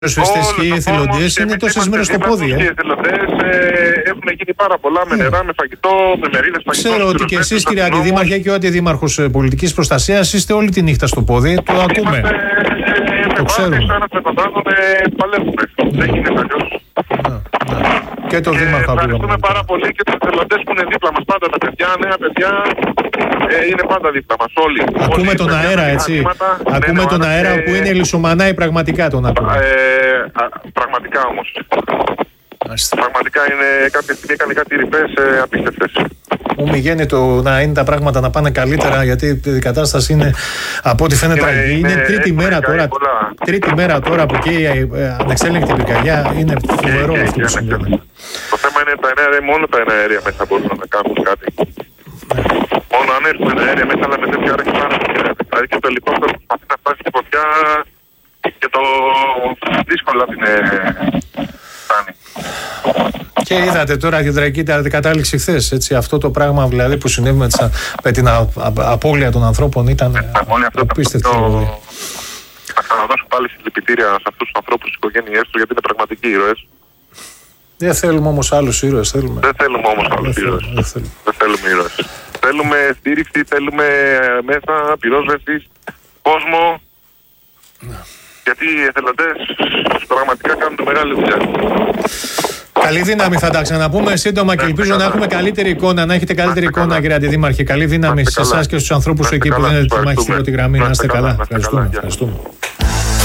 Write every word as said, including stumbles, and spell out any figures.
Σωστές και οι εθελοντές είναι τόσες μέρες στο πόδι. Οι εθελοντές ε, έχουν γίνει πάρα πολλά με νερά, με φαγητό, με μερίδες φαγητό. Ξέρω ότι και εσείς, κύριε Αντιδήμαρχε, και ο Αντιδήμαρχος Πολιτικής Προστασίας είστε όλη τη νύχτα στο πόδι. Το ακούμε. Είμαστε, ε, το ξέρουμε. Ένας με τον άλλον ε, παλεύουμε. Δεν γίνεται αλλιώς. Και το Δήμαρχο ακούγαμε. Ευχαριστούμε πάρα πολύ και τους εθελοντές που είναι δίπλα μας πάντα. Τα παιδιά, νέα παιδιά, ε, είναι πάντα δίπλα μας όλοι. Ακούμε όλοι, τον παιδιά, αέρα, έτσι. μαθήματα, Ακούμε ναι, τον ναι, αέρα ε, που είναι λησομανάει πραγματικά τον ακούμε. Ε, α, πραγματικά όμως. Μάλιστα. Πραγματικά είναι κάποια στιγμή έκανε κάτι ρηπές ε, απίστευτες. Μου μη γίνει το να είναι τα πράγματα να πάνε καλύτερα, γιατί η κατάσταση είναι από ό,τι φαίνεται τραγική. Είναι, είναι τρίτη μέρα τώρα. Πολλά. Τρίτη μέρα τώρα που και η ανεξέλεγκτη πυρκαγιά. Είναι φοβερό αυτό που συμβαίνει. Το θέμα είναι τα εναέρια, μόνο τα εναέρια μέσα μπορούν να κάνουν κάτι. Μόνο αν έρθουν εναέρια μέσα, αλλά με τέτοια ώρα και πάρα πολύ. Δηλαδή και το ελικόπτερο προσπαθεί να φτάσει στη φωτιά και το δύσκολα την φτάνει. Και είδατε τώρα την τραγική κατάληξη χθες. Αυτό το πράγμα δηλαδή που συνέβη με, τις, με την α, α, απώλεια των ανθρώπων ήταν απίστευτο. Θα ξαναδώσω πάλι συλληπιτήρια σε αυτούς τους ανθρώπους, τις οικογένειές τους, γιατί είναι πραγματικοί ήρωες. Δεν θέλουμε όμως άλλους ήρωες. Θέλουμε. Δεν θέλουμε όμως άλλους δεν ήρωες. Δεν θέλουμε. δεν θέλουμε ήρωες. Θέλουμε στήριξη, θέλουμε μέσα, πυρόσβεση, κόσμο. Ναι. Γιατί οι εθελοντές πραγματικά κάνουν τη μεγάλη δουλειά. Καλή δύναμη, θα τα ξαναπούμε σύντομα και ελπίζω να έχουμε καλύτερη εικόνα, να έχετε καλύτερη εικόνα, κύριε Αντιδήμαρχε. Καλή δύναμη σε εσάς και στους ανθρώπους εκεί που δεν ετοιμάχει στη πρώτη γραμμή. Να είστε καλά. Ευχαριστούμε.